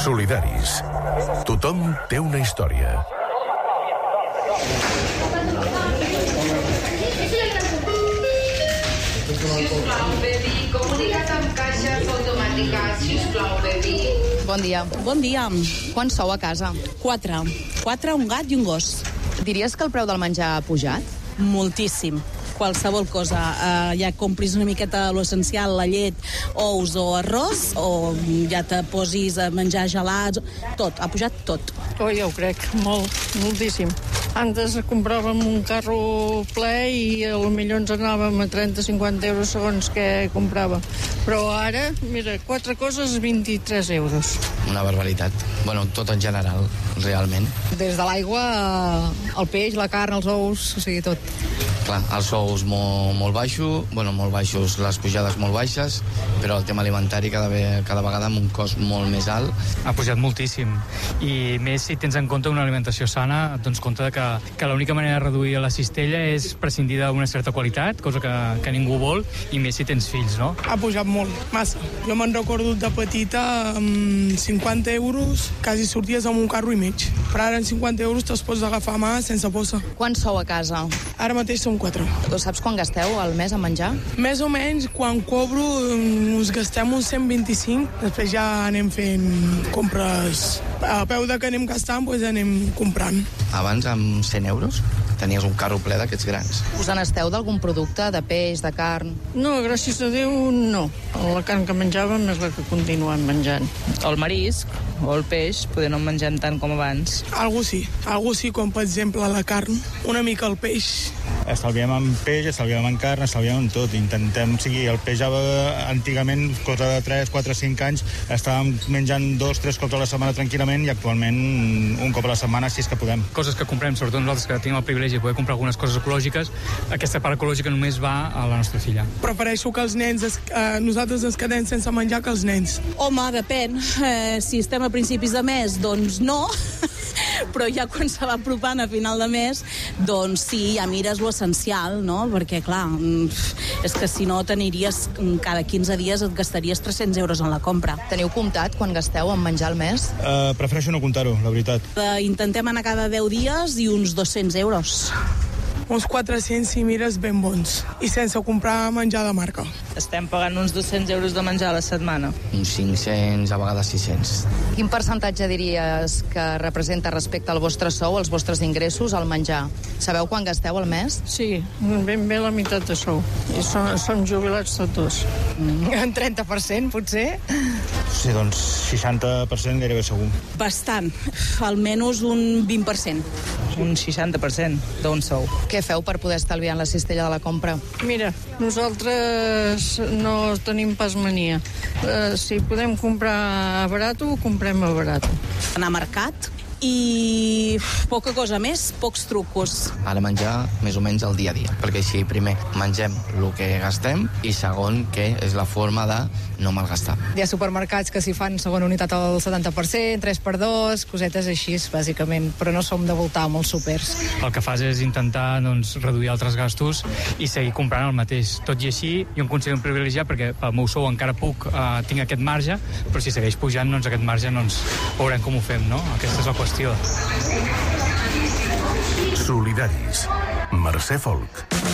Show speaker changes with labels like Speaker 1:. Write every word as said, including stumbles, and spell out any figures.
Speaker 1: Solidaris. Tothom té una història.
Speaker 2: Sisplau, bebi, comunica't amb caixes automàtiques. Sisplau, bebi.
Speaker 3: Bon dia.
Speaker 4: Bon dia.
Speaker 3: Quants sou a casa?
Speaker 4: Quatre. Quatre, un gat i un gos.
Speaker 3: Diries que el preu del menjar ha pujat?
Speaker 4: Moltíssim. Qualsevol cosa. Uh, ja compris una miqueta l'essencial, la llet, ous o arròs, o ja te posis a menjar gelats. Tot, ha pujat tot.
Speaker 5: Oh, ja ho crec, molt, moltíssim. Antes compràvem un carro ple i potser ens anàvem a trenta a cinquanta euros segons què comprava. Però ara, mira, quatre coses, vint-i-tres euros.
Speaker 6: Una barbaritat. Bueno, tot en general, realment.
Speaker 3: Des de l'aigua, el peix, la carn, els ous, o sigui, tot.
Speaker 6: Clar, els sous molt, molt baixos, bueno, molt baixos, les pujades molt baixes, però el tema alimentari cada, ve, cada vegada amb un cost molt més alt.
Speaker 7: Ha pujat moltíssim, i més si tens en compte una alimentació sana, et dones compte que, que l'única manera de reduir la cistella és prescindir d'una certa qualitat, cosa que, que ningú vol, i més si tens fills, no?
Speaker 8: Ha pujat molt, massa. Jo me'n recordo de petita, amb cinquanta euros, quasi sorties amb un carro i mig. Però ara amb cinquanta euros te'ls pots agafar a mà sense posa.
Speaker 3: Quants sou a casa?
Speaker 8: Ara mateix som quatre.
Speaker 3: Tu saps quan gasteu al mes a menjar?
Speaker 8: Més o menys, quan cobro, uns gastem uns cent vint-i-cinc, després ja anem fent compres. A peu de que anem gastant, doncs anem comprant.
Speaker 6: Abans, amb cent euros, tenies un carro ple d'aquests grans.
Speaker 3: Us n'esteu d'algun producte, de peix, de carn?
Speaker 5: No, gràcies a Déu, no. La carn que menjàvem és la que continuem menjant.
Speaker 9: El marisc o el peix, poder no en mengem tant com abans.
Speaker 8: Algú sí, algú sí, com per exemple la carn, una mica el peix.
Speaker 10: Estalviem en peix, estalviem en carn, estalviem en tot. Intentem, o sigui, el peix antigament, cosa de tres, quatre, cinc anys, estàvem menjant dos, tres cops a la setmana tranquil·lament i actualment un cop a la setmana, si és que podem.
Speaker 7: Coses que comprem, sobretot nosaltres que tenim el privilegi de poder comprar algunes coses ecològiques, aquesta part ecològica només va a la nostra filla.
Speaker 8: Prefereixo que els nens, es, eh, nosaltres ens quedem sense menjar que els nens.
Speaker 4: Home, depèn. Eh, si estem a principis de mes, doncs no. Però ja quan se va apropant a final de mes, doncs sí, ja mires l'essencial, no? Perquè, clar, és que si no t'aniries cada quinze dies, et gastaries tres-cents euros en la compra.
Speaker 3: Teniu comptat quan gasteu en menjar al mes?
Speaker 10: Uh, prefereixo no comptar-ho, la veritat.
Speaker 4: Uh, intentem anar cada deu dies i uns dos-cents euros.
Speaker 8: Uns quatre-cents si mires ben bons i sense comprar menjar de marca.
Speaker 9: Estem pagant uns dos-cents euros de menjar a la setmana.
Speaker 6: Uns cinc-cents, a vegades sis-cents.
Speaker 3: Quin percentatge diries que representa respecte al vostre sou, als vostres ingressos, al menjar? Sabeu quan gasteu al mes?
Speaker 5: Sí, ben bé la meitat de sou. I som, som jubilats tots dos.
Speaker 3: Un trenta per cent, potser?
Speaker 10: Sí, doncs seixanta per cent gairebé segur.
Speaker 4: Bastant, almenys un vint per cent.
Speaker 9: Un seixanta per cent d'un sou.
Speaker 3: Què feu per poder estalviar en la cistella de la compra?
Speaker 5: Mira, nosaltres no tenim pas mania. Uh, si podem comprar a barat, ho comprem a barat.
Speaker 4: Anar a mercat i poca cosa més, pocs trucos.
Speaker 6: Ara menjar més o menys el dia a dia, perquè així primer mengem el que gastem i segon que és la forma de no malgastar.
Speaker 3: Hi ha supermercats que s'hi fan segona unitat al setanta per cent, tres per dos, cosetes així, bàsicament, però no som de voltar amb els súpers.
Speaker 7: El que fas és intentar doncs, reduir altres gastos i seguir comprant el mateix. Tot i així, jo em considero un privilegiat perquè pel meu sou encara puc, eh, tinc aquest marge, però si segueix pujant, doncs aquest marge no ens veurem com ho fem, no? Aquesta és la qüestió.
Speaker 1: Solidaris. Mercè Folk.